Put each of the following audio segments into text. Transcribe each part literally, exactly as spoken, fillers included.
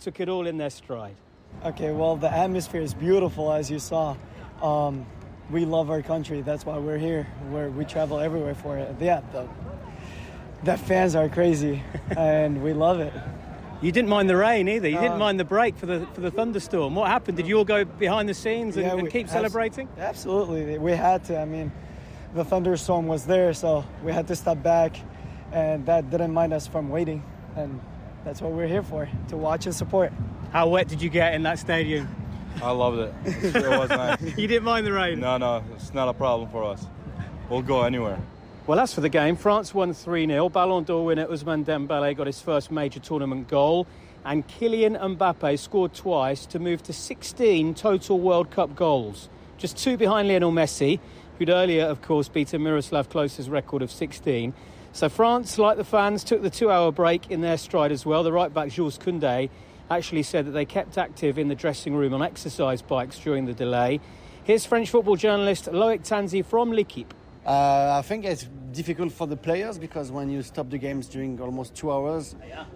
took it all in their stride. Okay, well, the atmosphere is beautiful, as you saw. Um, we love our country. That's why we're here. We're, we travel everywhere for it. Yeah, the, the fans are crazy, and we love it. You didn't mind the rain either. You didn't Um, mind the break for the for the thunderstorm. What happened? Did you all go behind the scenes and, Yeah, and we- keep abs- celebrating? Absolutely. We had to. I mean, the thunderstorm was there, so we had to step back, and that didn't mind us from waiting. And that's what we're here for, to watch and support. How wet did you get in that stadium? I loved it. It was nice. You didn't mind the rain? No, no, it's not a problem for us. We'll go anywhere. Well, as for the game, France won three nil. Ballon d'Or winner Ousmane Dembélé got his first major tournament goal. And Kylian Mbappe scored twice to move to sixteen total World Cup goals. Just two behind Lionel Messi, who'd earlier, of course, beaten Miroslav Klose's record of sixteen. So France, like the fans, took the two-hour break in their stride as well. The right-back, Jules Koundé, actually said that they kept active in the dressing room on exercise bikes during the delay. Here's French football journalist Loic Tanzi from L'Équipe. Uh, I think it's difficult for the players because when you stop the games during almost two hours,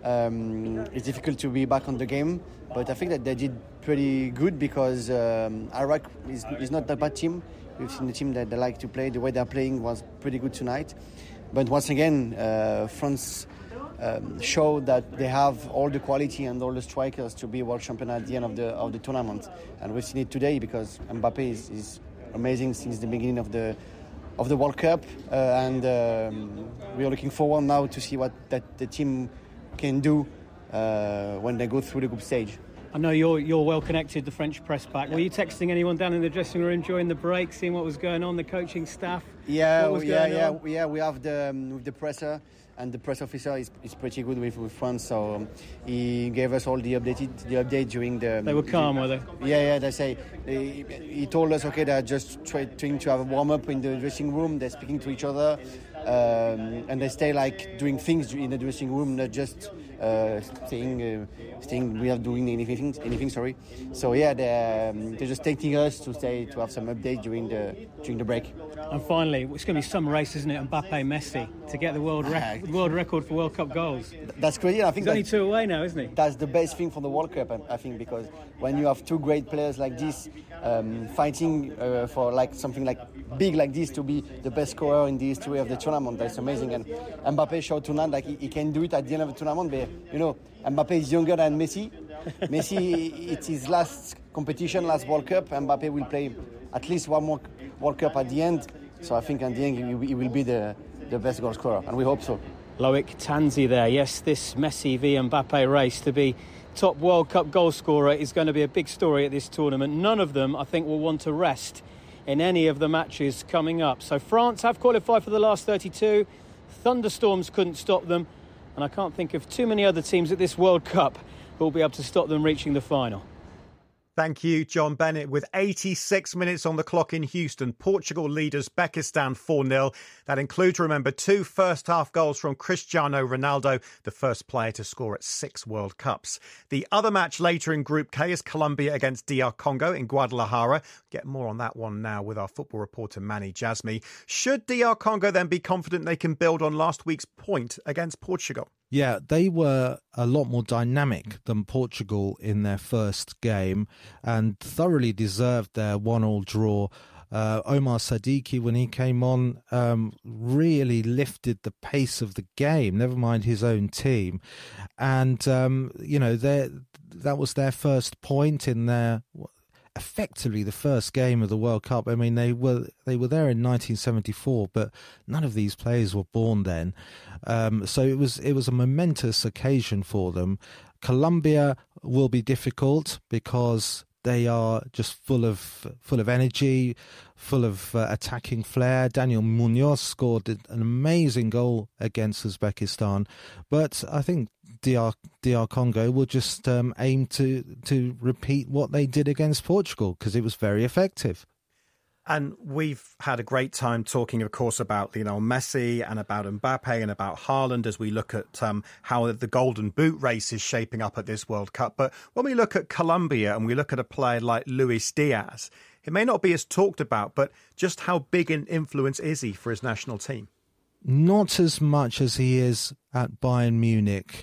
um, it's difficult to be back on the game. But I think that they did pretty good because um, Iraq is, is not a bad team. We've seen the team that they like to play. The way they're playing was pretty good tonight. But once again, uh, France um, showed that they have all the quality and all the strikers to be world champion at the end of the of the tournament. And we've seen it today because Mbappe is, is amazing since the beginning of the of the World Cup, uh, and um, we are looking forward now to see what that the team can do uh, when they go through the group stage. I know you're you're well connected, the French press pack. Were you texting anyone down in the dressing room during the break, seeing what was going on, the coaching staff? Yeah, what was yeah, going yeah, on? yeah. We have the um, with the presser, and the press officer is, is pretty good with, with France. So um, he gave us all the updated the update during the. They were calm, were they? Yeah, yeah. They say they, he told us okay, they're just try, trying to have a warm up in the dressing room. They're speaking to each other, um, and they stay like doing things in the dressing room, not just uh, staying, uh, staying without doing anything. Anything, sorry. So yeah, they're, um, they're just taking us to stay to have some update during the during the break. And finally, it's going to be some race, isn't it? Mbappe, Messi to get the world rec- world record for World Cup goals. That's crazy. I think He's only that- two away now, isn't he? That's the best thing for the World Cup, I I think, because when you have two great players like this um, fighting uh, for like something like big like this to be the best scorer in the history of the tournament, that's amazing. And Mbappe showed tonight like he, he can do it at the end of the tournament. But you know, Mbappe is younger than Messi. Messi, it's his last competition, last World Cup. Mbappe will play at least one more World Cup at the end. So I think at the end he will- he will be the, the best goal scorer, and we hope so. Loic Tanzi there. Yes, this Messi v Mbappe race to be top World Cup goal scorer is going to be a big story at this tournament. None of them, I think, will want to rest in any of the matches coming up. So France have qualified for the last thirty-two. Thunderstorms couldn't stop them. And I can't think of too many other teams at this World Cup who will be able to stop them reaching the final. Thank you, John Bennett. With eighty-six minutes on the clock in Houston, Portugal lead Uzbekistan four nil. That includes, remember, two first-half goals from Cristiano Ronaldo, the first player to score at six World Cups. The other match later in Group K is Colombia against D R Congo in Guadalajara. Get more on that one now with our football reporter, Manny Jasmi. Should D R Congo then be confident they can build on last week's point against Portugal? Yeah, they were a lot more dynamic than Portugal in their first game and thoroughly deserved their one-all draw. Uh, Omar Sadiki, when he came on, um, really lifted the pace of the game, never mind his own team. And, um, you know, that was their first point in their... effectively the first game of the World Cup. I mean, they were they were there in nineteen seventy-four, but none of these players were born then. Um, so it was it was a momentous occasion for them. Colombia will be difficult because they are just full of full of energy, full of uh, attacking flair. Daniel Munoz scored an amazing goal against Uzbekistan, but I think D R D R Congo will just um, aim to to repeat what they did against Portugal because it was very effective. And we've had a great time talking, of course, about Lionel Messi and about Mbappe and about Haaland as we look at um, how the Golden Boot race is shaping up at this World Cup. But when we look at Colombia and we look at a player like Luis Diaz, it may not be as talked about, but just how big an influence is he for his national team? Not as much as he is at Bayern Munich.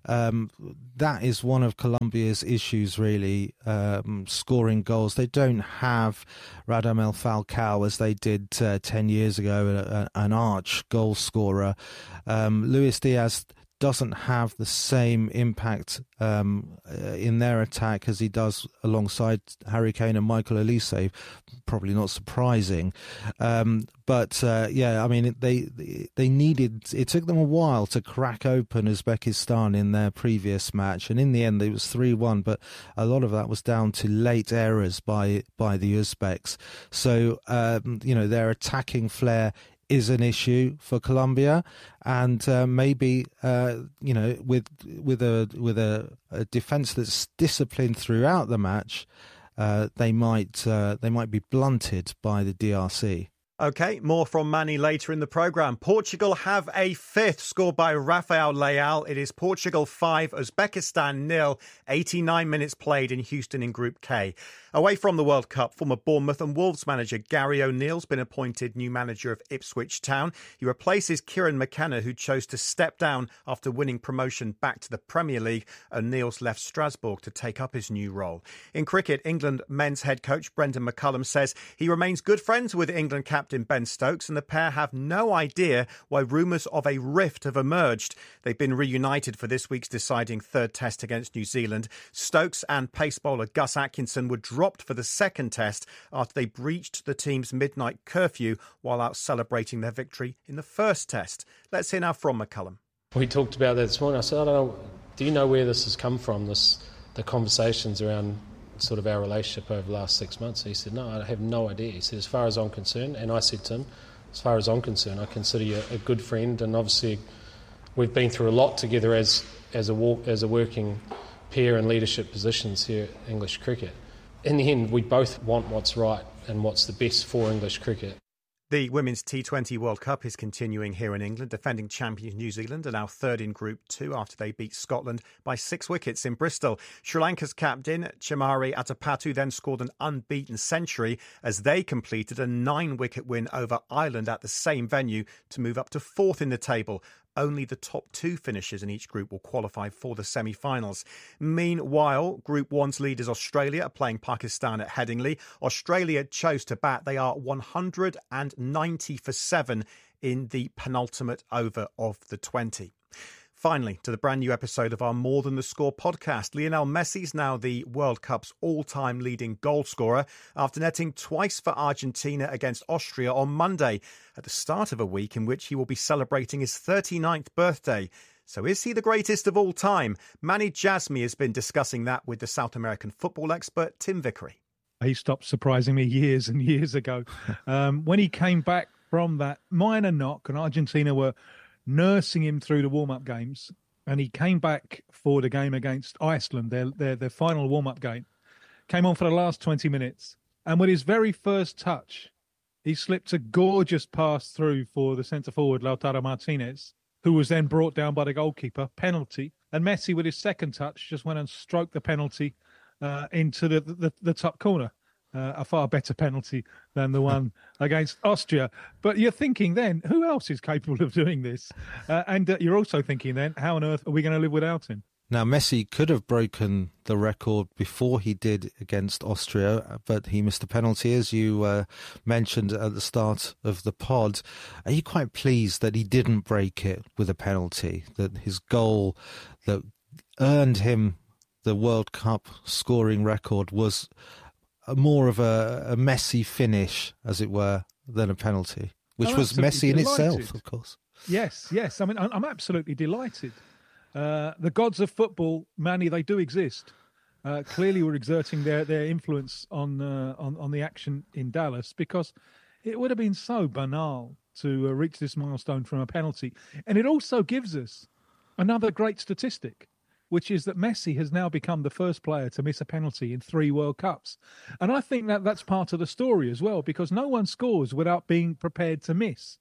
Um, that is one of Colombia's issues, really, um, scoring goals. They don't have Radamel Falcao as they did uh, ten years ago, a, a, an arch goal scorer. Um, Luis Diaz doesn't have the same impact um, uh, in their attack as he does alongside Harry Kane and Michael Olise. Probably not surprising. Um, but, uh, yeah, I mean, they they needed... It took them a while to crack open Uzbekistan in their previous match. And in the end, it was three one. But a lot of that was down to late errors by, by the Uzbeks. So, um, you know, their attacking flair is an issue for Colombia, and uh, maybe uh, you know with with a with a, a defence that's disciplined throughout the match, uh, they might uh, they might be blunted by the D R C. OK, more from Manny later in the programme. Portugal have a fifth scored by Rafael Leal. It is Portugal five, Uzbekistan nil, eighty-nine minutes played in Houston in Group K. Away from the World Cup, former Bournemouth and Wolves manager Gary O'Neill's been appointed new manager of Ipswich Town. He replaces Kieran McKenna, who chose to step down after winning promotion back to the Premier League. O'Neill's left Strasbourg to take up his new role. In cricket, England men's head coach Brendan McCullum says he remains good friends with England captain Ben Stokes, and the pair have no idea why rumours of a rift have emerged. They've been reunited for this week's deciding third test against New Zealand. Stokes and pace bowler Gus Atkinson were dropped for the second test after they breached the team's midnight curfew while out celebrating their victory in the first test. Let's hear now from McCullum. We talked about that this morning. I said, I don't know, do you know where this has come from, this the conversations around sort of our relationship over the last six months? He said, no, I have no idea. He said, as far as I'm concerned, and I said to him, as far as I'm concerned, I consider you a good friend, and obviously we've been through a lot together as as a walk, as a working pair in leadership positions here at English cricket. In the end, we both want what's right and what's the best for English cricket. The Women's T twenty World Cup is continuing here in England. Defending champions New Zealand are now third in Group two after they beat Scotland by six wickets in Bristol. Sri Lanka's captain Chimari Atapattu then scored an unbeaten century as they completed a nine-wicket win over Ireland at the same venue to move up to fourth in the table. Only the top two finishers in each group will qualify for the semi-finals. Meanwhile, Group one's leaders Australia are playing Pakistan at Headingley. Australia chose to bat. They are one hundred ninety for seven in the penultimate over of the twenty. Finally, to the brand new episode of our More Than the Score podcast. Lionel Messi's now the World Cup's all-time leading goal scorer after netting twice for Argentina against Austria on Monday, at the start of a week in which he will be celebrating his thirty-ninth birthday. So is he the greatest of all time? Manny Jasmy has been discussing that with the South American football expert Tim Vickery. He stopped surprising me years and years ago. um, when he came back from that minor knock and Argentina were nursing him through the warm-up games, and he came back for the game against Iceland, their their, their final warm-up game, came on for the last twenty minutes, and with his very first touch, he slipped a gorgeous pass through for the centre-forward, Lautaro Martinez, who was then brought down by the goalkeeper, penalty, and Messi, with his second touch, just went and stroked the penalty uh, into the, the, the top corner. Uh, a far better penalty than the one against Austria. But you're thinking then, who else is capable of doing this? Uh, and uh, you're also thinking then, how on earth are we going to live without him? Now, Messi could have broken the record before he did against Austria, but he missed a penalty, as you uh, mentioned at the start of the pod. Are you quite pleased that he didn't break it with a penalty, that his goal that earned him the World Cup scoring record was more of a, a Messi finish, as it were, than a penalty, which I'm was Messi in delighted. itself, of course. Yes, yes. I mean, I'm absolutely delighted. Uh, the gods of football, Manny, they do exist. Uh, clearly, were exerting their, their influence on, uh, on on the action in Dallas, because it would have been so banal to uh, reach this milestone from a penalty. And it also gives us another great statistic, which is that Messi has now become the first player to miss a penalty in three World Cups. And I think that that's part of the story as well, because no one scores without being prepared to miss.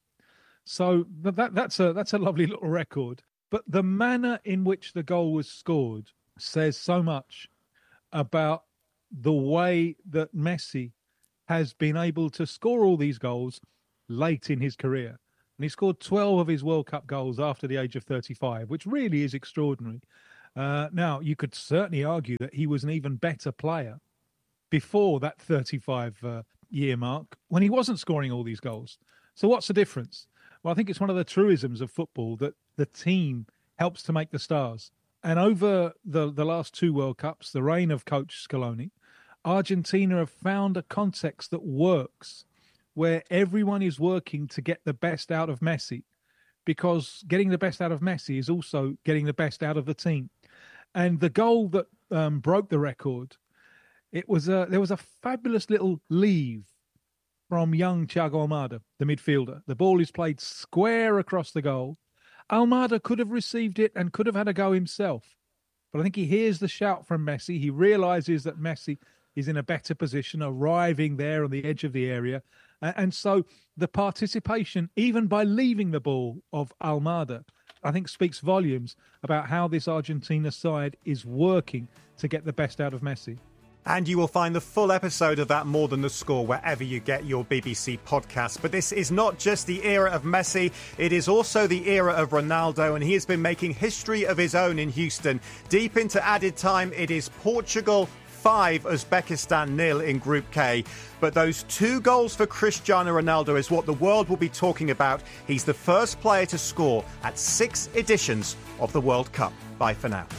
So that that's a that's a lovely little record. But the manner in which the goal was scored says so much about the way that Messi has been able to score all these goals late in his career. And he scored twelve of his World Cup goals after the age of thirty-five, which really is extraordinary. Uh, now, you could certainly argue that he was an even better player before that thirty-five-year mark when he wasn't scoring all these goals. So what's the difference? Well, I think it's one of the truisms of football that the team helps to make the stars. And over the, the last two World Cups, the reign of Coach Scaloni, Argentina have found a context that works, where everyone is working to get the best out of Messi, because getting the best out of Messi is also getting the best out of the team. And the goal that um, broke the record, it was a, there was a fabulous little leave from young Thiago Almada, the midfielder. The ball is played square across the goal. Almada could have received it and could have had a go himself. But I think he hears the shout from Messi. He realises that Messi is in a better position, arriving there on the edge of the area. And so the participation, even by leaving the ball, of Almada, I think speaks volumes about how this Argentina side is working to get the best out of Messi. And you will find the full episode of that More Than the Score wherever you get your B B C podcast. But this is not just the era of Messi, it is also the era of Ronaldo, and he has been making history of his own in Houston. Deep into added time, it is Portugal five, Uzbekistan nil in Group K. But those two goals for Cristiano Ronaldo is what the world will be talking about. He's the first player to score at six editions of the World Cup. Bye for now.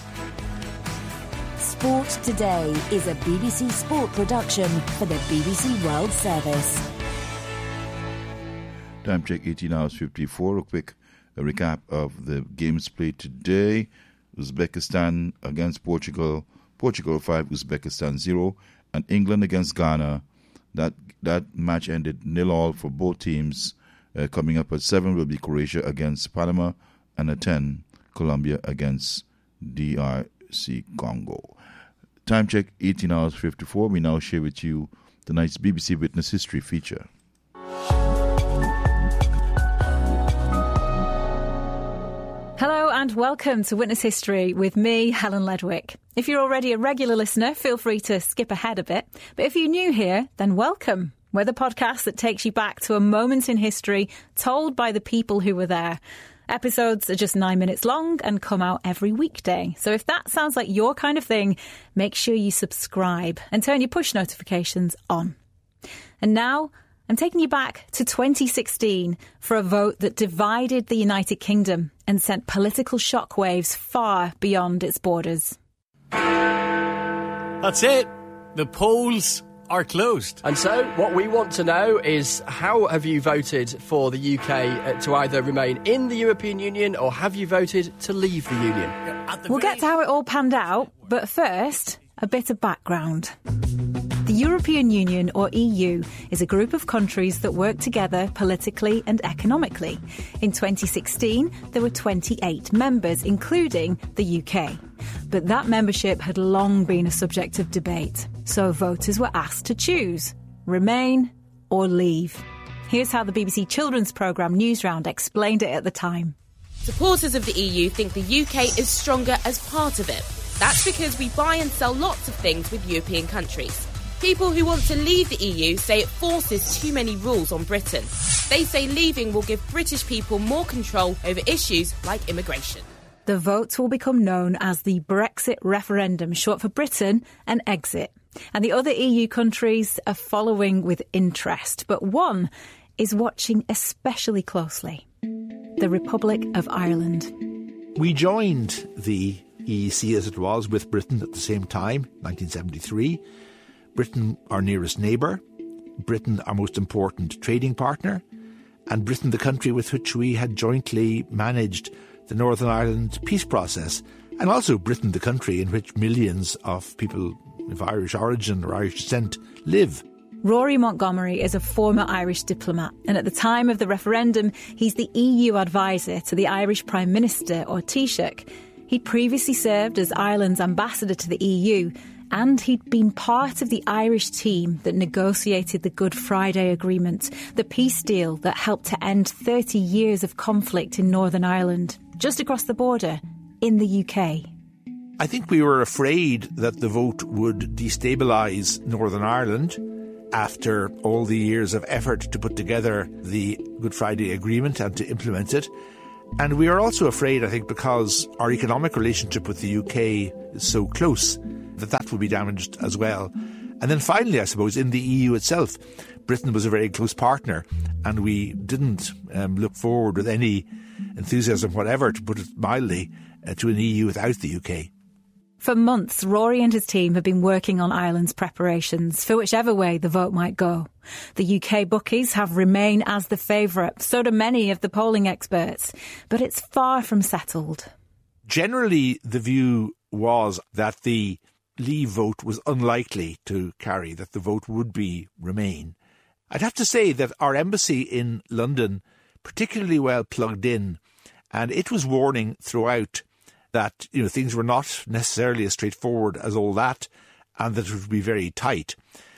Sport Today is a B B C Sport production for the B B C World Service. Time check eighteen hours fifty-four. A quick a recap of the games played today. Uzbekistan against Portugal. Portugal five, Uzbekistan zero. And England against Ghana. That that match ended nil all for both teams. Uh, coming up at seven will be Croatia against Panama. And at ten, Colombia against D R C Congo. Time check eighteen hours fifty-four. We now share with you tonight's B B C Witness History feature. Hello and welcome to Witness History with me, Helen Ledwick. If you're already a regular listener, feel free to skip ahead a bit. But if you're new here, then welcome. We're the podcast that takes you back to a moment in history told by the people who were there. Episodes are just nine minutes long and come out every weekday. So if that sounds like your kind of thing, make sure you subscribe and turn your push notifications on. And now I'm taking you back to twenty sixteen for a vote that divided the United Kingdom and sent political shockwaves far beyond its borders. That's it. The polls are closed. And so what we want to know is, how have you voted for the U K to either remain in the European Union, or have you voted to leave the Union? We'll get to how it all panned out, but first, a bit of background. The European Union, or E U, is a group of countries that work together politically and economically. In twenty sixteen, there were twenty-eight members, including the U K. But that membership had long been a subject of debate, so voters were asked to choose, remain or leave. Here's how the B B C Children's programme Newsround explained it at the time. Supporters of the E U think the U K is stronger as part of it. That's because we buy and sell lots of things with European countries. People who want to leave the E U say it forces too many rules on Britain. They say leaving will give British people more control over issues like immigration. The vote will become known as the Brexit referendum, short for Britain and exit. And the other E U countries are following with interest, but one is watching especially closely: the Republic of Ireland. We joined the E E C as it was with Britain at the same time, nineteen seventy-three. Britain, our nearest neighbour, Britain, our most important trading partner, and Britain, the country with which we had jointly managed the Northern Ireland peace process, and also Britain, the country in which millions of people of Irish origin or Irish descent live. Rory Montgomery is a former Irish diplomat, and at the time of the referendum, he's the E U advisor to the Irish Prime Minister, or Taoiseach. He'd previously served as Ireland's ambassador to the E U, and he'd been part of the Irish team that negotiated the Good Friday Agreement, the peace deal that helped to end thirty years of conflict in Northern Ireland, just across the border, in the U K. I think we were afraid that the vote would destabilise Northern Ireland after all the years of effort to put together the Good Friday Agreement and to implement it. And we are also afraid, I think, because our economic relationship with the U K is so close, that that will be damaged as well. And then finally, I suppose, in the E U itself, Britain was a very close partner, and we didn't um, look forward with any enthusiasm whatever, to put it mildly, uh, to an E U without the U K. For months, Rory and his team have been working on Ireland's preparations for whichever way the vote might go. The U K bookies have Remain as the favourite, so do many of the polling experts, but it's far from settled. Generally, the view was that the Leave vote was unlikely to carry, that the vote would be Remain. I'd have to say that our embassy in London, particularly well plugged in, and it was warning throughout that, you know, things were not necessarily as straightforward as all that, and that it would be very tight.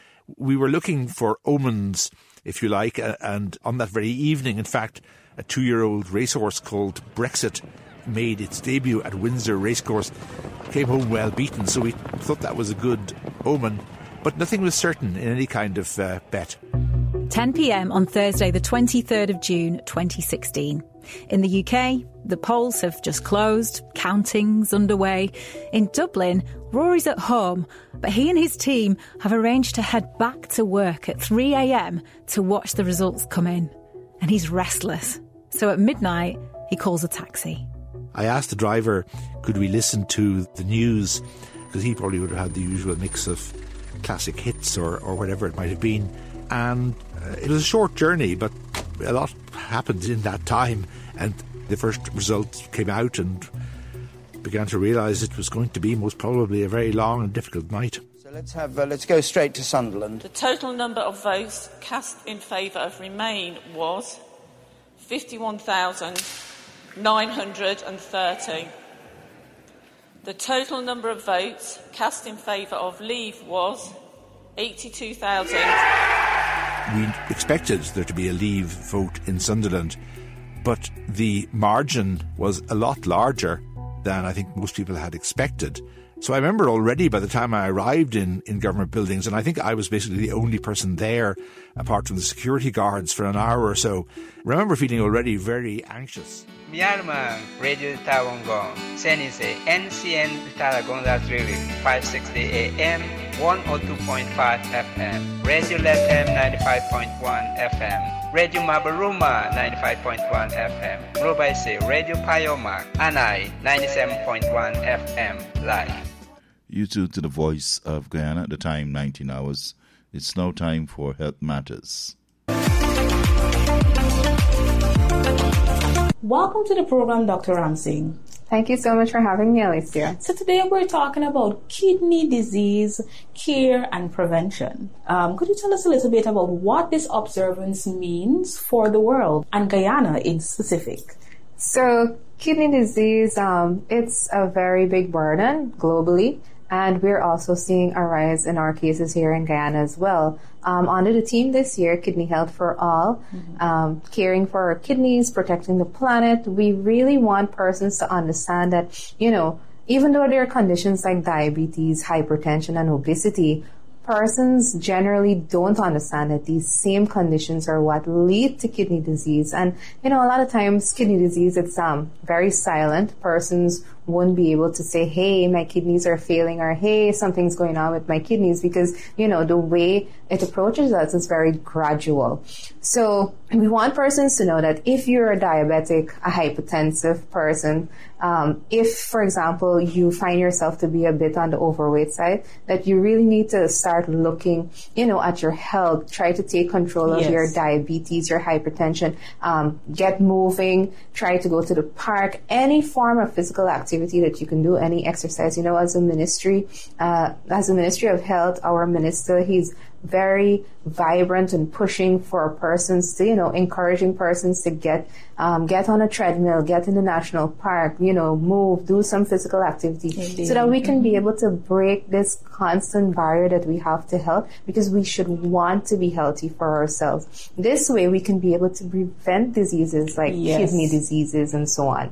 We were looking for omens, if you like, and on that very evening, in fact, a two-year-old racehorse called Brexit made its debut at Windsor Racecourse, came home well beaten, so we thought that was a good omen, but nothing was certain in any kind of uh, bet. ten p.m. on Thursday the twenty-third of June twenty sixteen. In the U K, the polls have just closed, counting's underway. In Dublin, Rory's at home, but he and his team have arranged to head back to work at three a.m. to watch the results come in. And he's restless. So at midnight, he calls a taxi. I asked the driver, could we listen to the news? Because he probably would have had the usual mix of classic hits or, or whatever it might have been. And uh, it was a short journey, but a lot happened in that time. And the first results came out and began to realise it was going to be most probably a very long and difficult night. So let's have uh, let's go straight to Sunderland. The total number of votes cast in favour of Remain was fifty-one thousand nine hundred thirty. The total number of votes cast in favour of Leave was eighty-two thousand. We expected there to be a Leave vote in Sunderland, but the margin was a lot larger than I think most people had expected. So I remember already by the time I arrived in, in government buildings, and I think I was basically the only person there, apart from the security guards, for an hour or so, I remember feeling already very anxious. Myanmar Radio Tawangong, Senise, N C N Taragon Latrili, five sixty A M, one oh two point five F M, Radio Latam ninety-five point one F M, Radio Mabaruma ninety-five point one F M, Robaise, Radio Payoma, Anai ninety-seven point one F M, live. You tuned to the Voice of Guyana at the time, nineteen hours. It's now time for Health Matters. Welcome to the program, Doctor Ramsing. Thank you so much for having me, Alicia. So today we're talking about kidney disease care and prevention. Um, could you tell us a little bit about what this observance means for the world and Guyana in specific? So kidney disease, um, it's a very big burden globally. And we're also seeing a rise in our cases here in Guyana as well. Um, under the team this year, Kidney Health for All, mm-hmm. um, caring for our kidneys, protecting the planet, we really want persons to understand that, you know, even though there are conditions like diabetes, hypertension, and obesity, persons generally don't understand that these same conditions are what lead to kidney disease. And, you know, a lot of times kidney disease, it's um, very silent. Persons wouldn't be able to say, hey, my kidneys are failing, or hey, something's going on with my kidneys, because, you know, the way it approaches us is very gradual. So we want persons to know that if you're a diabetic, a hypertensive person, um, if, for example, you find yourself to be a bit on the overweight side, that you really need to start looking, you know, at your health, try to take control of yes. your diabetes, your hypertension, um, get moving, try to go to the park, any form of physical activity that you can do, any exercise. You know, as a ministry, uh, as a Ministry of Health, our minister, he's very vibrant and pushing for persons to, you know, encouraging persons to get um, get on a treadmill, get in the national park, you know, move, do some physical activity, Indeed. so that we can mm-hmm. be able to break this constant barrier that we have to health, because we should want to be healthy for ourselves. This way we can be able to prevent diseases like yes. kidney diseases and so on.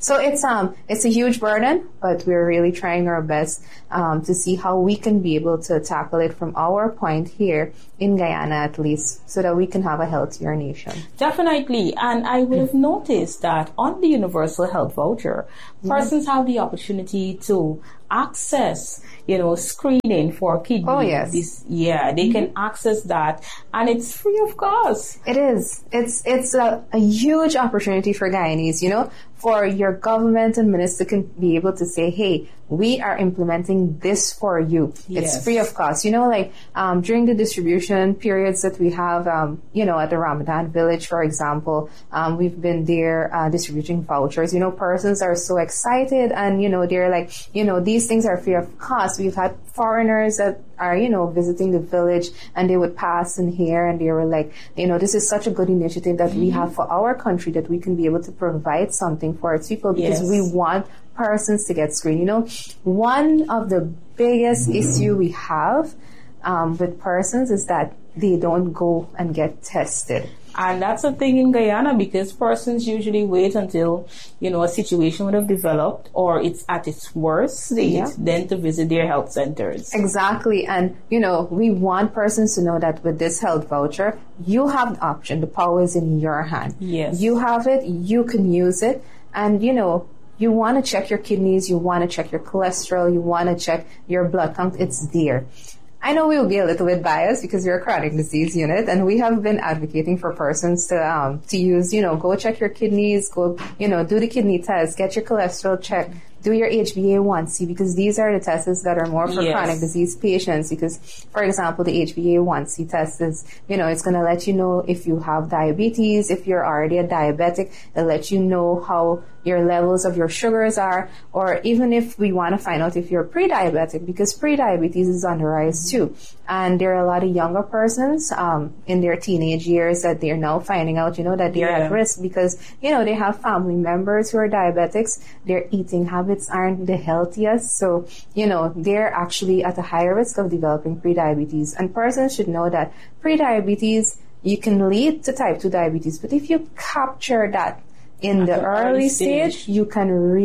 So it's um it's a huge burden, but we're really trying our best um, to see how we can be able to tackle it from our point here in Guyana, at least, so that we can have a healthier nation. Definitely, and I would have noticed that on the Universal Health Voucher, persons have the opportunity to access, you know, screening for kidney. Oh, yes. This, yeah, they can access that, and it's free of cost. It is. It's it's a, a huge opportunity for Guyanese, you know, for your government and minister can be able to say, hey, we are implementing this for you. Yes. It's free of cost. You know, like um, during the distribution periods that we have, um, you know, at the Ramadan Village, for example, um, we've been there uh, distributing vouchers. You know, persons are so excited and, you know, they're like, you know, these things are free of cost. We've had foreigners that are, you know, visiting the village and they would pass in here and they were like, you know, this is such a good initiative that mm-hmm. we have for our country, that we can be able to provide something for its people because yes. we want persons to get screened. You know, one of the biggest issue we have um, with persons is that they don't go and get tested. And that's a thing in Guyana because persons usually wait until, you know, a situation would have developed or it's at its worst state, yeah. then to visit their health centers. Exactly. And, you know, we want persons to know that with this health voucher, you have the option. The power is in your hand. Yes. You have it. You can use it. And, you know, you want to check your kidneys. You want to check your cholesterol. You want to check your blood count. It's there. I know we will be a little bit biased because we're a chronic disease unit and we have been advocating for persons to, um, to use, you know, go check your kidneys, go, you know, do the kidney test, get your cholesterol checked, do your H b A one C because these are the tests that are more for yes. chronic disease patients because, for example, the H b A one C test is, you know, it's going to let you know if you have diabetes, if you're already a diabetic, it'll let you know how your levels of your sugars are, or even if we want to find out if you're pre-diabetic, because pre-diabetes is on the rise too. And there are a lot of younger persons um, in their teenage years that they're now finding out, you know, that they're yeah. at risk because, you know, they have family members who are diabetics. Their eating habits aren't the healthiest. So, you know, they're actually at a higher risk of developing pre-diabetes. And persons should know that pre-diabetes, you can lead to type two diabetes. But if you capture that in the early stage, you can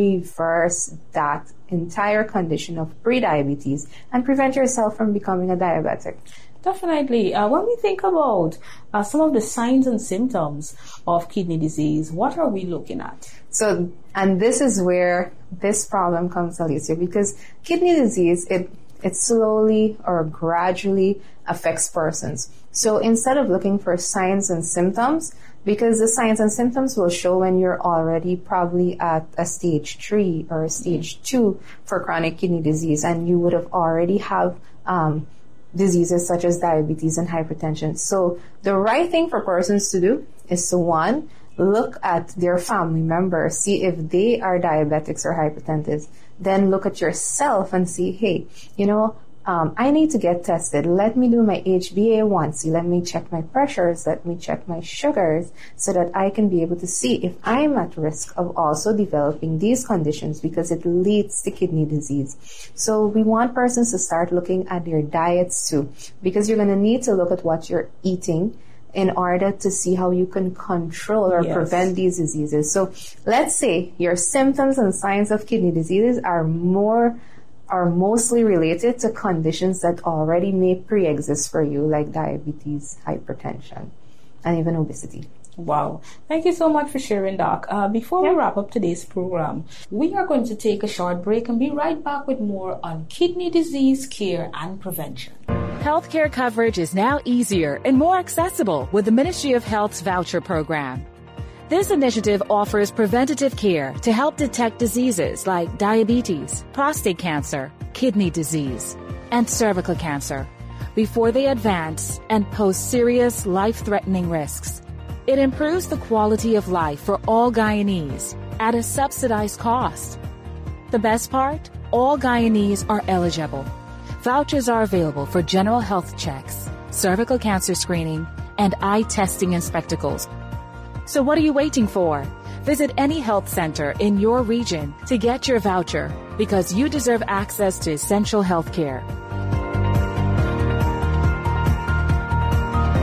reverse that entire condition of pre-diabetes and prevent yourself from becoming a diabetic. Definitely. Uh, when we think about uh, some of the signs and symptoms of kidney disease, what are we looking at? So, and this is where this problem comes, Alicia, because kidney disease, it it slowly or gradually affects persons. So instead of looking for signs and symptoms, because the signs and symptoms will show when you're already probably at a stage three or a stage two for chronic kidney disease, and you would have already have um, diseases such as diabetes and hypertension. So the right thing for persons to do is to, one, look at their family members, see if they are diabetics or hypertensive. Then look at yourself and see, hey, you know, Um, I need to get tested. Let me do my H b A one C. Let me check my pressures. Let me check my sugars so that I can be able to see if I'm at risk of also developing these conditions because it leads to kidney disease. So we want persons to start looking at their diets too because you're going to need to look at what you're eating in order to see how you can control or yes. prevent these diseases. So let's say your symptoms and signs of kidney diseases are more are mostly related to conditions that already may pre-exist for you, like diabetes, hypertension, and even obesity. Wow. Thank you so much for sharing, Doc. Uh, before yeah. we wrap up today's program, we are going to take a short break and be right back with more on kidney disease care and prevention. Healthcare coverage is now easier and more accessible with the Ministry of Health's voucher program. This initiative offers preventative care to help detect diseases like diabetes, prostate cancer, kidney disease, and cervical cancer before they advance and pose serious life-threatening risks. It improves the quality of life for all Guyanese at a subsidized cost. The best part? All Guyanese are eligible. Vouchers are available for general health checks, cervical cancer screening, and eye testing and spectacles. So what are you waiting for? Visit any health center in your region to get your voucher because you deserve access to essential health care.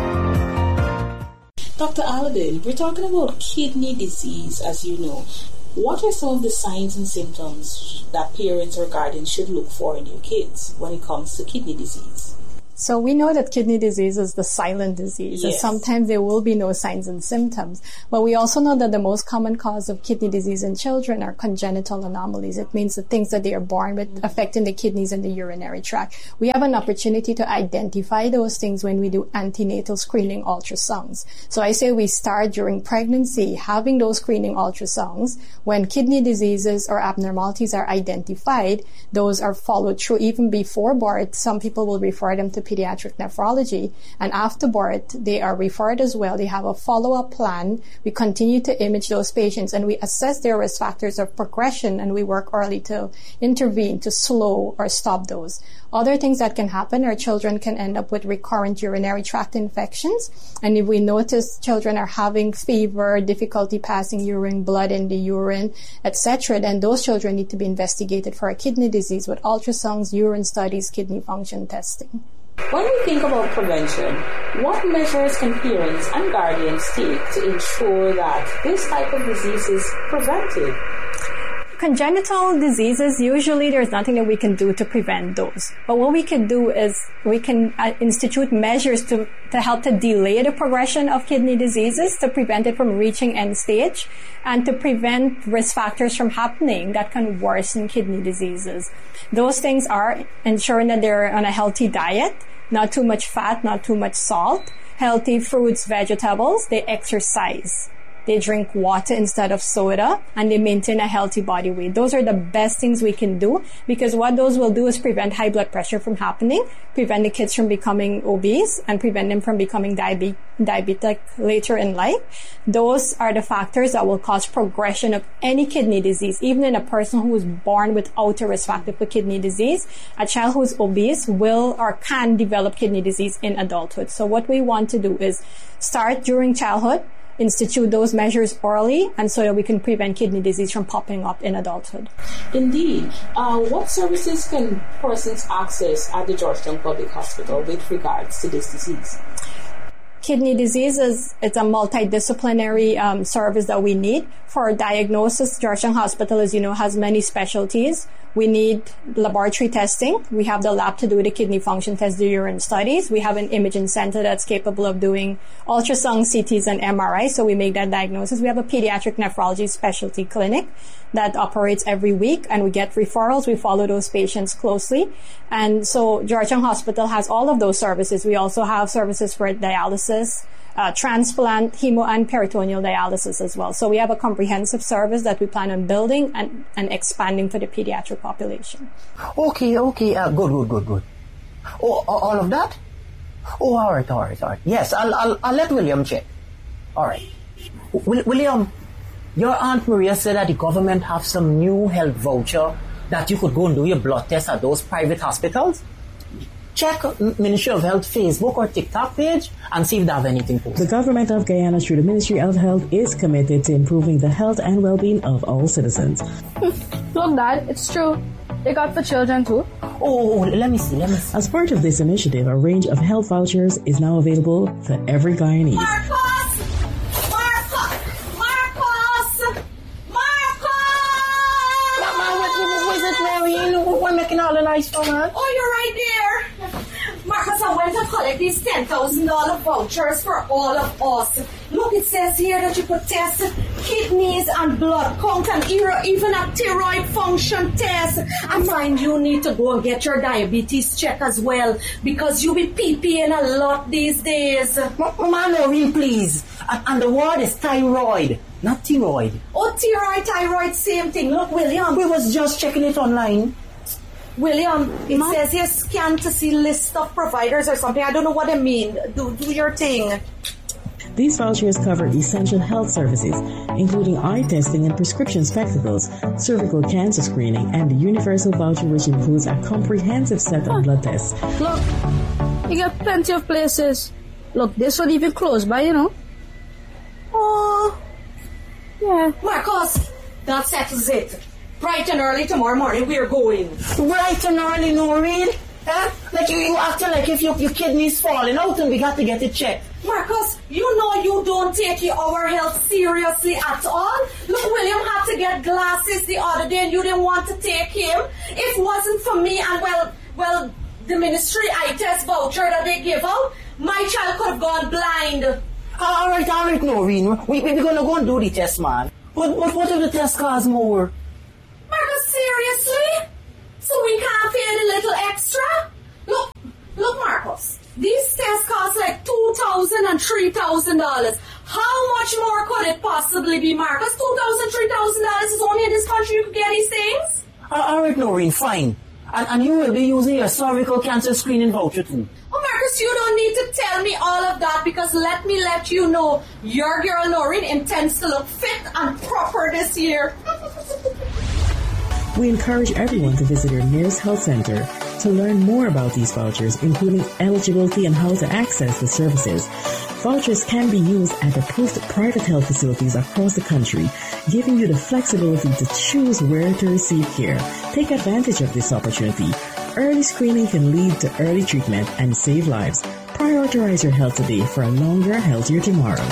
Doctor Aladdin, we're talking about kidney disease, as you know. What are some of the signs and symptoms that parents or guardians should look for in their kids when it comes to kidney disease? So we know that kidney disease is the silent disease, Yes. and sometimes there will be no signs and symptoms. But we also know that the most common cause of kidney disease in children are congenital anomalies. It means the things that they are born with affecting the kidneys and the urinary tract. We have an opportunity to identify those things when we do antenatal screening ultrasounds. So I say we start during pregnancy having those screening ultrasounds. When kidney diseases or abnormalities are identified, those are followed through even before birth. Some people will refer them to pediatric nephrology, and after birth they are referred as well. They have a follow-up plan. We continue to image those patients and we assess their risk factors of progression, and we work early to intervene to slow or stop those. Other things that can happen are children can end up with recurrent urinary tract infections, and if we notice children are having fever, difficulty passing urine, blood in the urine, et cetera, then those children need to be investigated for a kidney disease with ultrasounds, urine studies, kidney function testing. When we think about prevention, what measures can parents and guardians take to ensure that this type of disease is prevented? Congenital diseases, usually there's nothing that we can do to prevent those. But what we can do is we can uh, institute measures to, to help to delay the progression of kidney diseases, to prevent it from reaching end stage, and to prevent risk factors from happening that can worsen kidney diseases. Those things are ensuring that they're on a healthy diet, not too much fat, not too much salt, healthy fruits, vegetables, they exercise. They drink water instead of soda, and they maintain a healthy body weight. Those are the best things we can do, because what those will do is prevent high blood pressure from happening, prevent the kids from becoming obese, and prevent them from becoming diabe- diabetic later in life. Those are the factors that will cause progression of any kidney disease. Even in a person who is born without a risk factor for kidney disease, a child who is obese will or can develop kidney disease in adulthood. So what we want to do is start during childhood, institute those measures early, and so that we can prevent kidney disease from popping up in adulthood. Indeed. Uh, what services can persons access at the Georgetown Public Hospital with regards to this disease? Kidney disease is it's a multidisciplinary um, service that we need. For diagnosis, Georgetown Hospital, as you know, has many specialties. We need laboratory testing. We have the lab to do the kidney function test, the urine studies. We have an imaging center that's capable of doing ultrasound, C Ts, and M R I, so we make that diagnosis. We have a pediatric nephrology specialty clinic that operates every week, and we get referrals. We follow those patients closely. And so Georgetown Hospital has all of those services. We also have services for dialysis, uh, transplant, hemo, and peritoneal dialysis as well. So we have a comprehensive service that we plan on building and, and expanding for the pediatric population. Okay, okay, uh, good, good, good, good. Oh, all of that? Oh, all right, all right, all right. Yes, I'll, I'll, I'll let William check. All right. W- William, your Aunt Maria said that the government have some new health voucher that you could go and do your blood test at those private hospitals. Check Ministry of Health Facebook or TikTok page and see if they have anything for The government of Guyana, through the Ministry of Health, is committed to improving the health and well-being of all citizens. Look, Dad, it's true. They got for children too. Oh, let me see, let me see. As part of this initiative, a range of health vouchers is now available for every Guyanese. Marcos! Marcos! Marcos! Marcos! Mama, what, what, what is it, Maureen? We're making all the noise for her. Oh, you're right there. Marcus, I went to collect these ten thousand dollars vouchers for all of us. Look, it says here that you could test kidneys and blood count and even a thyroid function test. And mind you, need to go and get your diabetes check as well, because you be pee-peeing a lot these days. Mama, Maureen, please. And, and the word is thyroid, not thyroid. Oh, thyroid, thyroid, same thing. Look, William. We was just checking it online. William, it Ma? says here scan to see list of providers or something. I don't know what I mean. Do, do your thing. These vouchers cover essential health services, including eye testing and prescription spectacles, cervical cancer screening, and the universal voucher, which includes a comprehensive set of blood tests. Look, you got plenty of places. Look, this one even close by, you know. Oh, yeah. Marcos, that settles it. Bright and early tomorrow morning, we're going. Bright and early, Noreen? Huh? Like you, you acting like if your, your kidney's falling out and we got to get it checked. Marcus, you know you don't take our health seriously at all. Look, William had to get glasses the other day and you didn't want to take him. If it wasn't for me and, well, well, the ministry eye test voucher that they give out, my child could have gone blind. All right, all right, Noreen. We, we're going to go and do the test, man. But, but what if the test costs more? Marcus, seriously? So we can't pay the little extra? Look, look, Marcus. These tests cost like two thousand dollars and three thousand dollars. How much more could it possibly be, Marcus? two thousand dollars, three thousand dollars is only in this country you could get these things? All right, Noreen, fine. And, and you will be using your cervical cancer screening voucher too. Oh, Marcus, you don't need to tell me all of that because let me let you know your girl Noreen intends to look fit and proper this year. We encourage everyone to visit your nearest health center to learn more about these vouchers, including eligibility and how to access the services. Vouchers can be used at approved private health facilities across the country, giving you the flexibility to choose where to receive care. Take advantage of this opportunity. Early screening can lead to early treatment and save lives. Prioritize your health today for a longer, healthier tomorrow.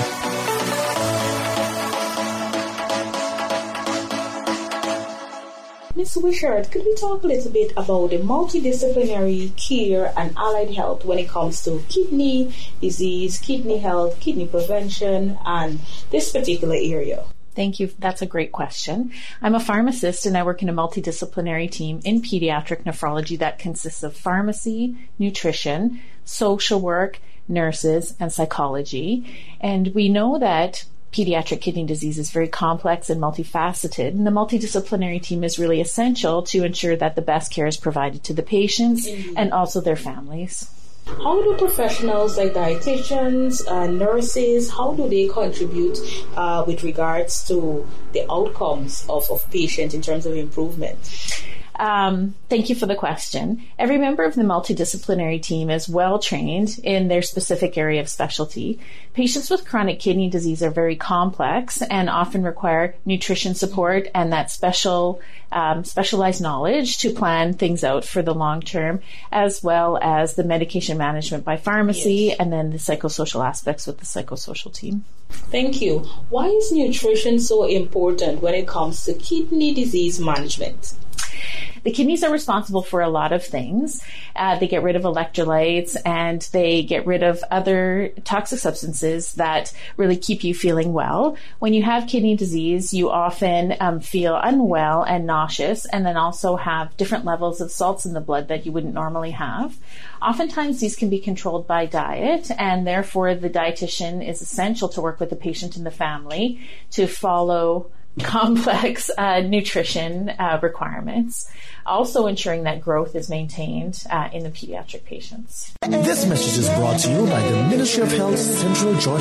Miz Wishart, could we talk a little bit about the multidisciplinary care and allied health when it comes to kidney disease, kidney health, kidney prevention, and this particular area? Thank you. That's a great question. I'm a pharmacist and I work in a multidisciplinary team in pediatric nephrology that consists of pharmacy, nutrition, social work, nurses, and psychology. And we know that pediatric kidney disease is very complex and multifaceted, and the multidisciplinary team is really essential to ensure that the best care is provided to the patients mm-hmm. and also their families. How do professionals like dietitians and nurses, how do they contribute uh, with regards to the outcomes of, of patients in terms of improvement? Um, thank you for the question. Every member of the multidisciplinary team is well trained in their specific area of specialty. Patients with chronic kidney disease are very complex and often require nutrition support and that special, um, specialized knowledge to plan things out for the long term, as well as the medication management by pharmacy yes. and then the psychosocial aspects with the psychosocial team. Thank you. Why is nutrition so important when it comes to kidney disease management? The kidneys are responsible for a lot of things. Uh, they get rid of electrolytes and they get rid of other toxic substances that really keep you feeling well. When you have kidney disease, you often um, feel unwell and nauseous and then also have different levels of salts in the blood that you wouldn't normally have. Oftentimes, these can be controlled by diet, and therefore the dietitian is essential to work with the patient and the family to follow complex uh, nutrition uh, requirements, also ensuring that growth is maintained uh, in the pediatric patients. This message is brought to you by the Ministry of Health, Central Georgia